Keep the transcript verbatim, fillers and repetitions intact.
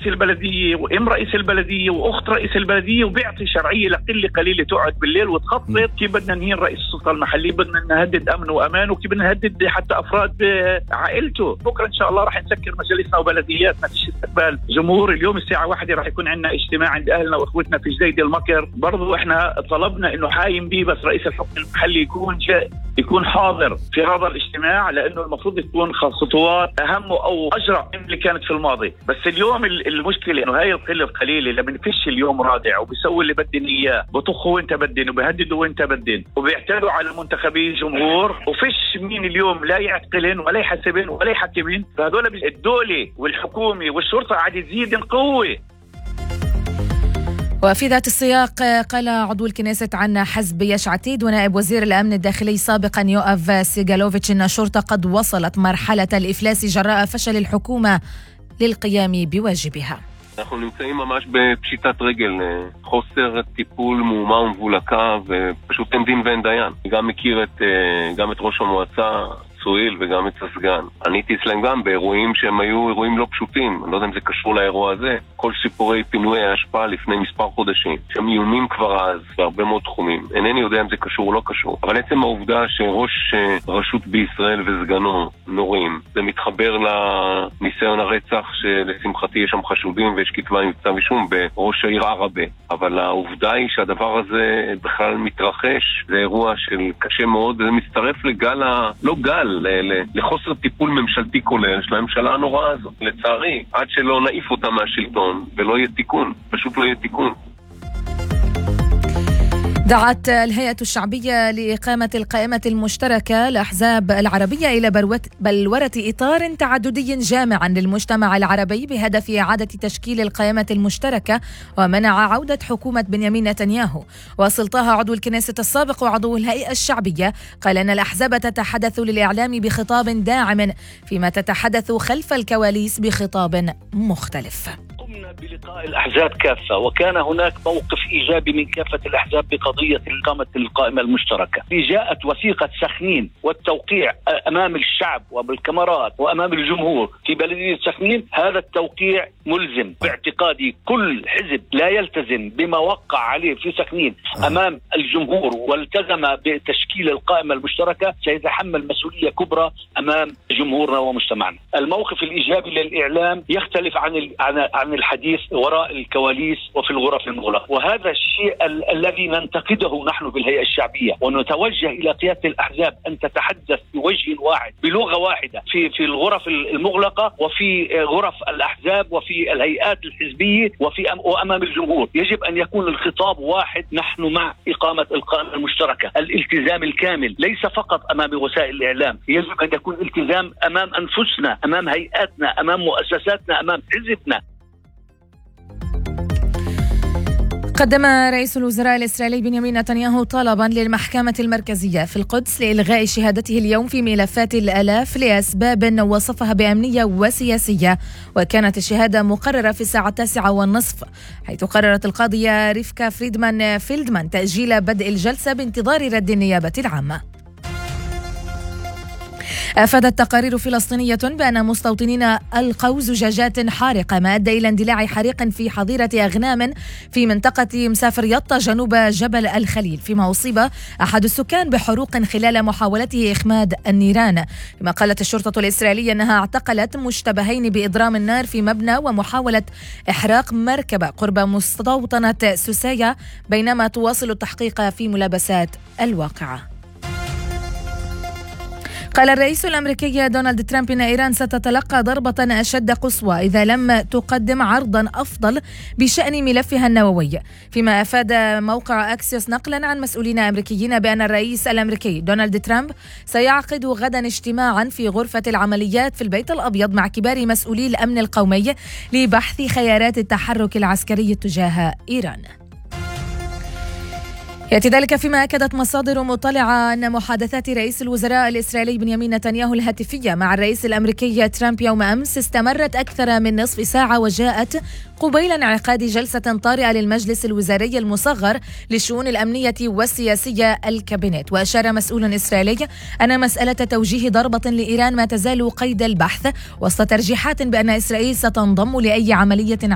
رئيس البلدية وام رئيس البلدية واخت رئيس البلدية، وبيعطي شرعية لقلة قليلة تقعد بالليل وتخطط كيف بدنا نهين رئيس السلطة المحلي، بدنا نهدد امن وامان، وكيف بدنا نهدد حتى افراد عائلته. بكره ان شاء الله راح نسكر مجالسنا وبلدياتنا، فيش استقبال جمهور. اليوم الساعة واحدة راح يكون عندنا اجتماع عند اهلنا واخوتنا في جديد المكر، برضو احنا طلبنا انه حايم بيه بس رئيس الحكم المحلي يكون جاء يكون حاضر في هذا الاجتماع، لانه المفروض تكون خطوات اهم او اجرأ من اللي كانت في الماضي. بس اليوم المشكله انه هاي القله القليله اللي بنفش اليوم رادع وبيسوي اللي بدن اياه، بطخوا وانت بدن وبيهددوا وانت بدن وبيعتدوا على منتخبي الجمهور، وفش مين اليوم لا يعتقلن ولا يحاسبن ولا يحكمن. فهذول الدوله والحكومه والشرطه عاد تزيد قوه. وفي ذات السياق قال عضو الكنيست عن حزب يش عتيد ونائب وزير الأمن الداخلي سابقا يوآف سيغالوفيتش أن الشرطة قد وصلت مرحلة الإفلاس جراء فشل الحكومة ללקיים בواجبها. אנחנו נמצאים ממש בפשיטת רגל, חוסר טיפול מאומה ומבולקה, ופשוט אין דין ואין דיין. גם מכיר את, גם את ראש המועצה סואיל וגם את הסגן. עניתי אצלם גם באירועים שהם היו אירועים לא פשוטים, אני לא יודע אם זה קשור לאירוע הזה, כל סיפורי פינוי ההשפעה לפני מספר חודשים, שהם איומים כבר אז בהרבה מאוד תחומים. אינני יודע אם זה קשור או לא קשור, אבל עצם העובדה שראש רשות בישראל וסגנו נורים, זה מתחבר לניסיון הרצח שלשמחתי יש שם חשודים ויש כתבי מבצע משום בראש העיר ערבה, אבל העובדה היא שהדבר הזה בכלל מתרחש, זה אירוע של קשה מאוד, וזה מצטרף לגל, לא גל, לחוסר טיפול ממשלתי כולל של הממשלה הנוראה הזאת. לצערי, עד שלא נעיף אותה מהשלטון ולא יהיה תיקון, פשוט לא יהיה תיקון. دعت الهيئة الشعبية لإقامة القائمة المشتركة الأحزاب العربية إلى بلورة إطار تعددي جامع للمجتمع العربي بهدف إعادة تشكيل القائمة المشتركة ومنع عودة حكومة بنيامين نتنياهو. وصل طه عضو الكنيسة السابق وعضو الهيئة الشعبية قال أن الأحزاب تتحدث للإعلام بخطاب داعم فيما تتحدث خلف الكواليس بخطاب مختلف. قمنا بلقاء الأحزاب كافة، وكان هناك موقف إيجابي من كافة الأحزاب بقضية إقامة القائمة المشتركة. جاءت وثيقة سخنين والتوقيع أمام الشعب وبالكاميرات وأمام الجمهور في بلدية سخنين. هذا التوقيع ملزم باعتقادي. كل حزب لا يلتزم بما وقع عليه في سخنين أمام الجمهور والتزم بتشكيل القائمة المشتركة سيتحمل مسؤولية كبرى أمام جمهورنا ومجتمعنا. الموقف الإيجابي للإعلام يختلف عن عن الحديث وراء الكواليس وفي الغرف المغلقة، وهذا الشيء ال- الذي ننتقده نحن بالهيئة الشعبية، ونتوجه إلى قيادة الأحزاب أن تتحدث بوجه واحد بلغة واحدة في في الغرف المغلقة وفي غرف الأحزاب وفي الهيئات الحزبية وفي وأمام الجمهور. يجب أن يكون الخطاب واحد. نحن مع إقامة القائمة المشتركة، الالتزام الكامل ليس فقط أمام وسائل الإعلام، يجب أن يكون التزام أمام أنفسنا، أمام هيئاتنا، أمام مؤسساتنا، أمام حزبنا. قدم رئيس الوزراء الإسرائيلي بنيامين نتنياهو طلبا للمحكمة المركزية في القدس لإلغاء شهادته اليوم في ملفات الآلاف لأسباب وصفها بأمنية وسياسية، وكانت الشهادة مقررة في الساعة التاسعة والنصف، حيث قررت القاضية ريفكا فريدمان فيلدمان تأجيل بدء الجلسة بانتظار رد النيابة العامة. أفادت تقارير فلسطينية بأن مستوطنين ألقوا زجاجات حارقة ما أدى إلى اندلاع حريق في حظيرة أغنام في منطقة مسافر يطا جنوب جبل الخليل، فيما أصيب أحد السكان بحروق خلال محاولته إخماد النيران. كما قالت الشرطة الإسرائيلية أنها اعتقلت مشتبهين بإضرام النار في مبنى ومحاولة إحراق مركبة قرب مستوطنة سوسايا، بينما تواصل التحقيق في ملابسات الواقعة. قال الرئيس الأمريكي دونالد ترامب إن إيران ستتلقى ضربة أشد قسوة إذا لم تقدم عرضا أفضل بشأن ملفها النووي، فيما أفاد موقع أكسيوس نقلا عن مسؤولين أمريكيين بأن الرئيس الأمريكي دونالد ترامب سيعقد غدا اجتماعا في غرفة العمليات في البيت الأبيض مع كبار مسؤولي الأمن القومي لبحث خيارات التحرك العسكري تجاه إيران. يأتي ذلك فيما أكدت مصادر مطلعة أن محادثات رئيس الوزراء الإسرائيلي بنيامين نتنياهو الهاتفية مع الرئيس الأمريكي ترامب يوم أمس استمرت أكثر من نصف ساعة، وجاءت قبيل انعقاد جلسة طارئة للمجلس الوزاري المصغر للشؤون الأمنية والسياسية الكابينت. وأشار مسؤول إسرائيلي أن مسألة توجيه ضربة لإيران ما تزال قيد البحث، وسط ترجيحات بأن إسرائيل ستنضم لأي عملية